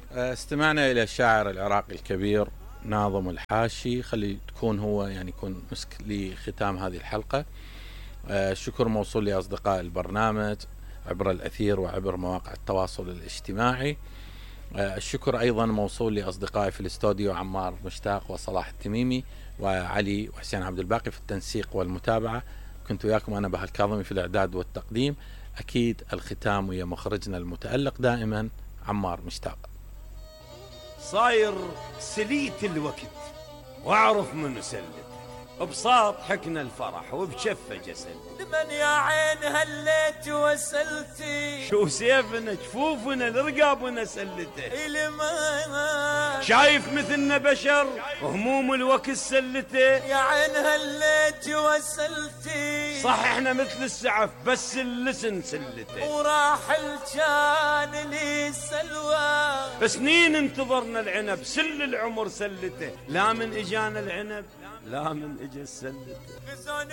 استمعنا إلى الشاعر العراقي الكبير ناظم الحاشي. خلي تكون هو يكون مسك لختام هذه الحلقة. الشكر موصول لأصدقاء البرنامج عبر الأثير وعبر مواقع التواصل الاجتماعي. الشكر أيضا موصول لأصدقائي في الاستوديو عمار مشتاق وصلاح التميمي وعلي وحسين عبد الباقي في التنسيق والمتابعة. كنت وياكم أنا بهاء الكاظمي في الإعداد والتقديم. أكيد الختام ويا مخرجنا المتألق دائما عمار مشتاق. صاير سليت الوقت واعرف من سلت، بساط حكنا الفرح وبشفه جسد. لمن يا عين هليت وسلتي، شو سيفنا جفوفنا لرقابنا سلته. لمن شايف مثلنا بشر وهموم الوقت سلته. يا عين هليت وسلتي، صح احنا مثل السعف بس اللسن سلته. وراح الجان لي سلوى، سنين انتظرنا العنب سل العمر سلته. لا من اجانا العنب لا من اجا السلته.